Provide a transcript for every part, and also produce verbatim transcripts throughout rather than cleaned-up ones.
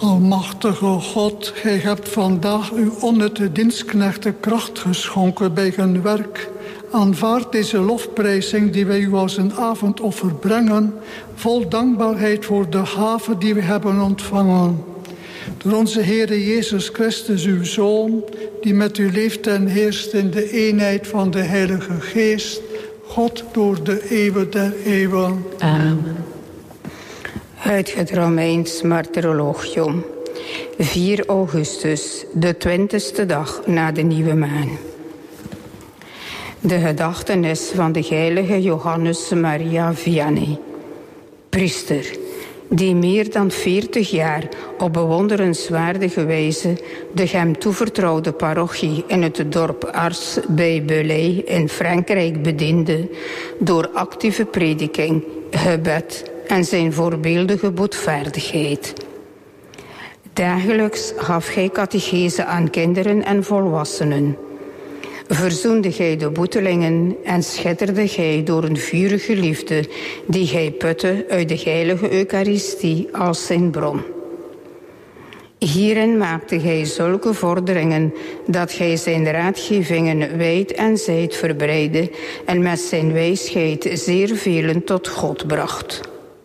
Almachtige God, gij hebt vandaag uw onnutte dienstknechten kracht geschonken bij hun werk. Aanvaard deze lofprijzing die wij u als een avondoffer brengen, vol dankbaarheid voor de gave die we hebben ontvangen. Door onze Heere Jezus Christus, uw Zoon, die met u leeft en heerst in de eenheid van de Heilige Geest, God door de eeuwen der eeuwen. Amen. Uit het Romeins Martyrologium. vier augustus, de twintigste dag na de nieuwe maan. De gedachtenis van de heilige Johannes Maria Vianney, priester, die meer dan veertig jaar op bewonderenswaardige wijze de hem toevertrouwde parochie in het dorp Ars bij Belay in Frankrijk bediende door actieve prediking, gebed en zijn voorbeeldige boetvaardigheid. Dagelijks gaf hij catechese aan kinderen en volwassenen. Verzoende gij de boetelingen en schitterde gij door een vurige liefde die gij putte uit de heilige Eucharistie als zijn bron. Hierin maakte gij zulke vorderingen dat gij zijn raadgevingen wijd en zijd verbreidde en met zijn wijsheid zeer velen tot God bracht.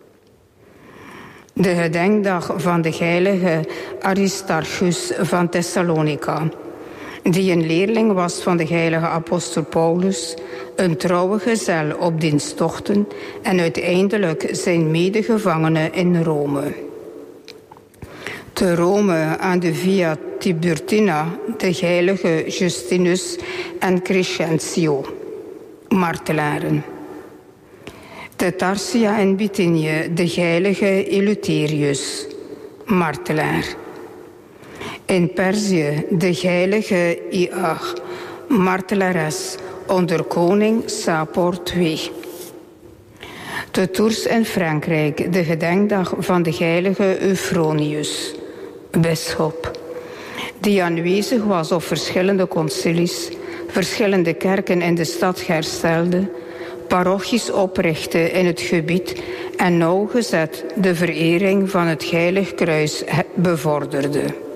De gedenkdag van de heilige Aristarchus van Thessalonica, die een leerling was van de heilige apostel Paulus, een trouwe gezel op diens tochten en uiteindelijk zijn medegevangene in Rome. Te Rome aan de Via Tiburtina de heilige Justinus en Crescentio, martelaren. Te Tarsia in Bithynië de heilige Eleutherius, martelaar. In Perzië de heilige Iach, martelares onder koning Sapor de tweede. Te Tours in Frankrijk de gedenkdag van de heilige Euphronius, bisschop, die aanwezig was op verschillende concilies, verschillende kerken in de stad herstelde, parochies oprichtte in het gebied en nauwgezet de verering van het heilig kruis bevorderde.